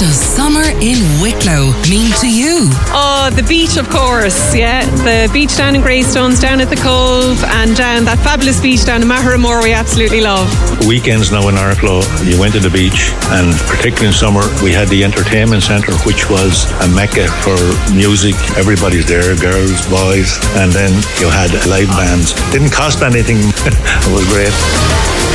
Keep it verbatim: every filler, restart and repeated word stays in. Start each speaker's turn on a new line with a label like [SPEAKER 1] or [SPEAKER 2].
[SPEAKER 1] does summer in Wicklow mean to you?
[SPEAKER 2] Oh, the beach, of course, yeah. The beach down in Greystones, down at the Cove, and down that fabulous beach down in Maharamore we absolutely love.
[SPEAKER 3] Weekends now in Arklow, you went to the beach, and particularly in summer, we had the entertainment centre, which was a mecca for music. Everybody's there, girls, boys, and then you had live bands. Didn't cost anything. It was great.